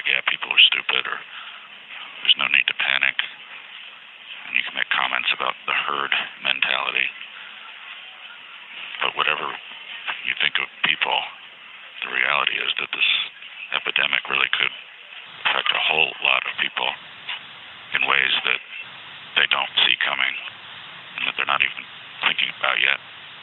yeah, people are stupid, or there's no need to panic. And you can make comments about the herd mentality. But whatever you think of people, the reality is that this epidemic really could affect a whole lot of people in ways that they don't see coming and that they're not even thinking about yet.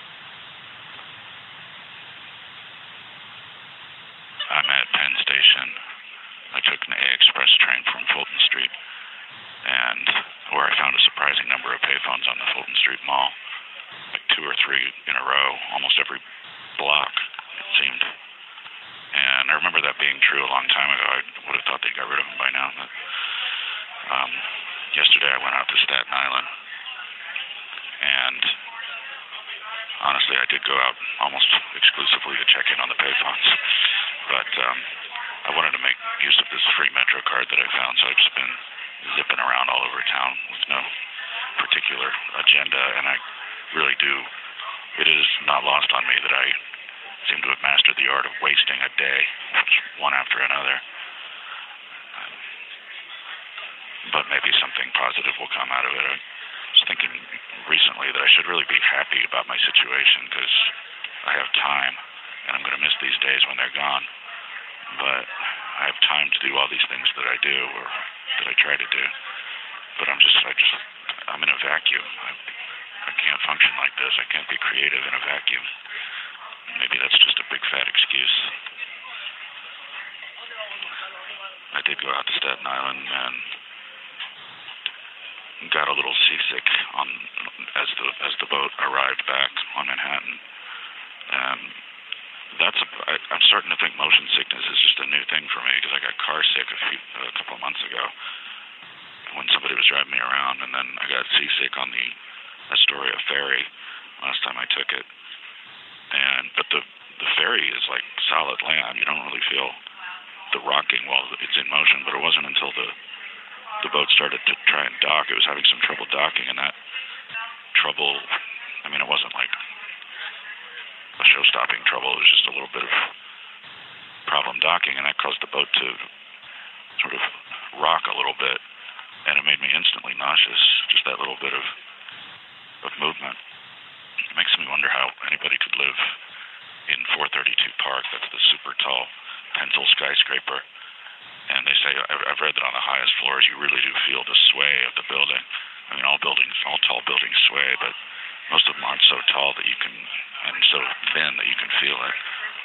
I'm at Penn Station. I took an A Express train from Fulton Street, and where I found a surprising number of payphones on the Fulton Street Mall, like 2 or 3 in a row, almost every block, it seemed. And I remember that being true a long time ago. I would have thought they got rid of them by now. But, yesterday I went out to Staten Island, and honestly, I did go out almost exclusively to check in on the payphones. But I wanted to make use of this free Metro card that I found, so I've just been zipping around all over town with no particular agenda, and I really do. It is not lost on me that I seem to have mastered the art of wasting a day, one after another. But maybe something positive will come out of it. I was thinking recently that I should really be happy about my situation because I have time, and I'm going to miss these days when they're gone. But I have time to do all these things that I do, or that I try to do. But I'm in a vacuum. I can't function like this. I can't be creative in a vacuum. Maybe that's just a big fat excuse. I did go out to Staten Island and got a little seasick as the boat arrived back on Manhattan. I'm starting to think motion sickness is just a new thing for me because I got car sick a couple of months ago when somebody was driving me around, and then I got seasick on the Astoria ferry last time I took it. But the ferry is like solid land. You don't really feel the rocking while it's in motion, but it wasn't until the boat started to try and dock. It was having some trouble docking, and that trouble, it wasn't like a show-stopping trouble. It was just a little bit of problem docking, and that caused the boat to sort of rock a little bit, and it made me instantly nauseous, just that little bit of movement. It makes me wonder how anybody could live in 432 Park. That's the super tall pencil skyscraper. And they say, I've read that on the highest floors, you really do feel the sway of the building. All tall buildings sway, but most of them aren't so tall that you can, and so thin that you can feel it.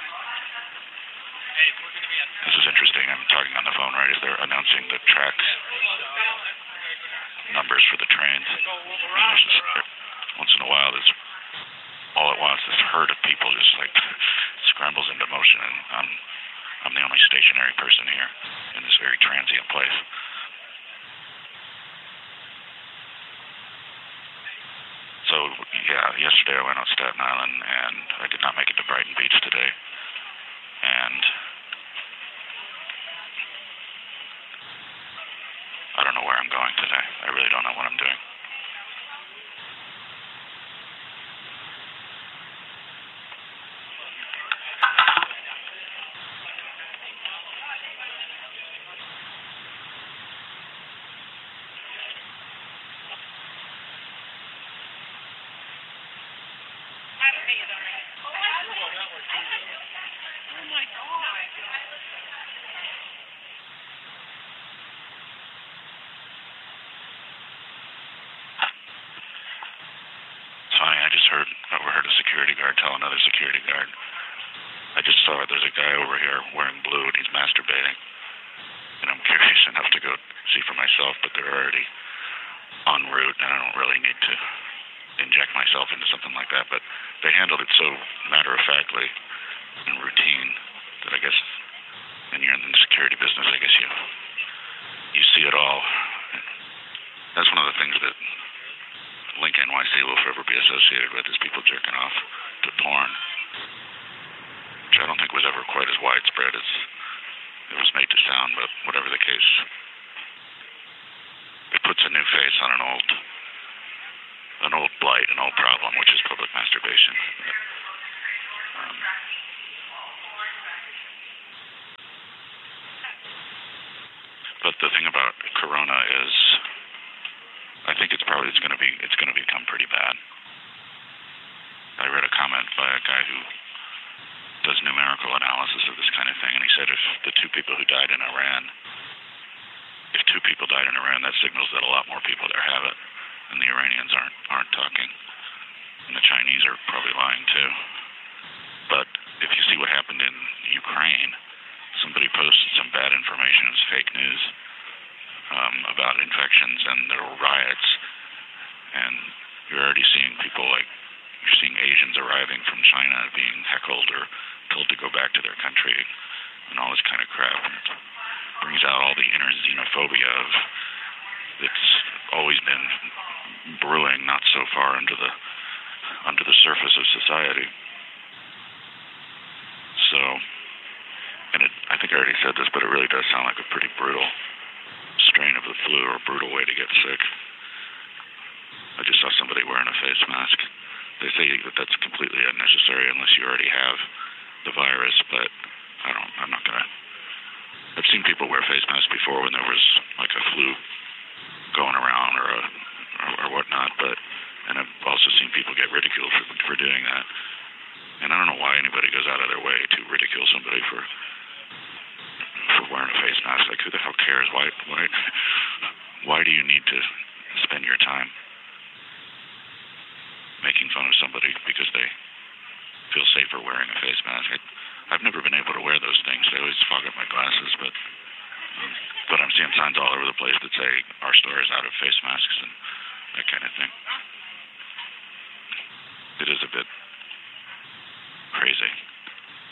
This is interesting. I'm talking on the phone right as they're announcing the track numbers for the trains. There's just, once in a while, there's all at once this herd of people just like scrambles into motion, and I'm the only stationary person here in this very transient place. So, yeah, yesterday I went on Staten Island, and I did not make it to Brighton Beach today. And I don't know where I'm going today. I really don't know what I'm doing. I overheard a security guard tell another security guard, I just saw there's a guy over here wearing blue and he's masturbating. And I'm curious enough to go see for myself, but they're already en route, and I don't really need to inject myself into something like that. But they handled it so matter-of-factly and routine that I guess when you're in the security business, I guess you see it all. That's one of the things that Link NYC will forever be associated with, is people jerking off to porn, which I don't think was ever quite as widespread as it was made to sound, but whatever the case, it puts a new face on an old blight, an old problem, which is public masturbation. But the thing about Corona is, I think it's going to become pretty bad. I read a comment by a guy who does numerical analysis of this kind of thing, and he said if the two people who died in Iran, if two people died in Iran, that signals that a lot more people there have it, and the Iranians aren't talking, and the Chinese are probably lying too. But if you see what happened in Ukraine, somebody posted some bad information as fake news about infections, and there were riots, and you're already seeing people you're seeing Asians arriving from China being heckled or told to go back to their country and all this kind of crap. And it brings out all the inner xenophobia that's always been brewing not so far under the surface of society. So, and I think I already said this, but it really does sound like a pretty brutal strain of the flu or a brutal way to get sick. I just saw somebody wearing a face mask. They say that that's completely unnecessary unless you already have the virus, but I'm not gonna. I've seen people wear face masks before when there was like a flu going around or whatnot, and I've also seen people get ridiculed for doing that. And I don't know why anybody goes out of their way to ridicule somebody for wearing a face mask. Like, who the hell cares? Why do you need to spend your time making fun of somebody because they feel safer wearing a face mask? I've never been able to wear those things. They always fog up my glasses, but I'm seeing signs all over the place that say our store is out of face masks and that kind of thing. It is a bit crazy.